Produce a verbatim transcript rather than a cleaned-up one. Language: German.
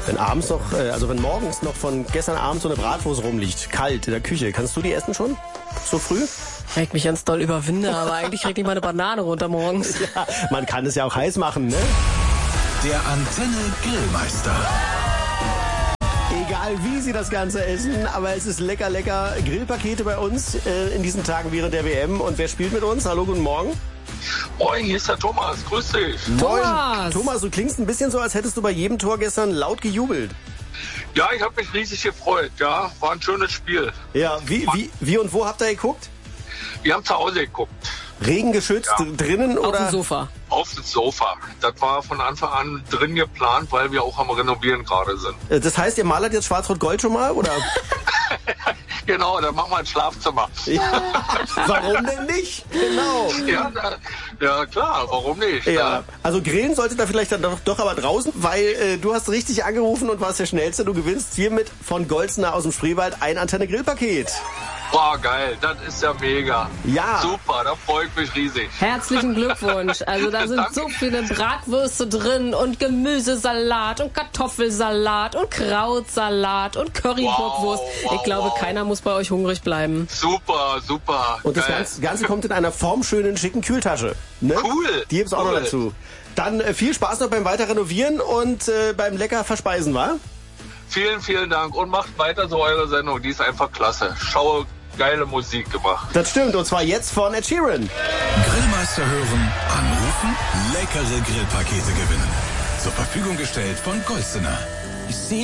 Wenn abends noch, äh, also wenn morgens noch von gestern Abend so eine Bratwurst rumliegt, kalt in der Küche, kannst du die essen schon? So früh? Ich mich ganz doll überwinde, aber eigentlich krieg ich mal eine Banane runter morgens. Ja, man kann es ja auch heiß machen, ne? Der Antenne Grillmeister. Egal wie Sie das Ganze essen, aber es ist lecker, lecker. Grillpakete bei uns äh, in diesen Tagen während der W M. Und wer spielt mit uns? Hallo, guten Morgen. Moin, hier ist der Thomas. Grüß dich. Moin. Thomas. Thomas, du klingst ein bisschen so, als hättest du bei jedem Tor gestern laut gejubelt. Ja, ich habe mich riesig gefreut. Ja, war ein schönes Spiel. Ja, wie, wie, wie und wo habt ihr geguckt? Wir haben zu Hause geguckt. Regengeschützt, Ja. drinnen Auf oder? dem Sofa. Auf dem Sofa. Das war von Anfang an drin geplant, weil wir auch am Renovieren gerade sind. Äh, Das heißt, ihr malert jetzt Schwarz-Rot-Gold schon mal, oder? Genau, dann machen wir ein Schlafzimmer. Ja. Warum denn nicht? Genau. Ja, na, ja klar, warum nicht? Ja, also grillen sollte da vielleicht dann doch, doch aber draußen, weil äh, du hast richtig angerufen und warst der Schnellste. Du gewinnst hiermit von Golzner aus dem Spreewald ein Antenne-Grillpaket. Boah, geil, das ist ja mega. Ja. Super, da freue ich mich riesig. Herzlichen Glückwunsch. Also da sind Danke. so viele Bratwürste drin und Gemüsesalat und Kartoffelsalat und Krautsalat und Currybockwurst. Wow, wow, Ich glaube, wow. keiner muss bei euch hungrig bleiben. Super, super. Und das geil. Ganze, Ganze kommt in einer formschönen, schicken Kühltasche. Ne? Cool. Die gibt's auch Cool. noch dazu. Dann äh, viel Spaß noch beim weiter renovieren und äh, beim lecker verspeisen, wa? Vielen, vielen Dank und macht weiter so eure Sendung. Die ist einfach klasse. Schau, geile Musik gemacht. Das stimmt, und zwar jetzt von Ed Sheeran. Grillmeister hören, anrufen, leckere Grillpakete gewinnen. Zur Verfügung gestellt von Golzner. Ich sehe